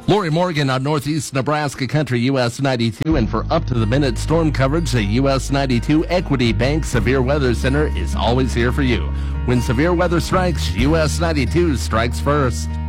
Lori Morgan on Northeast Nebraska Country US 92, and for up-to-the-minute storm coverage, the US 92 Equity Bank Severe Weather Center is always here for you. When severe weather strikes, US 92 strikes first.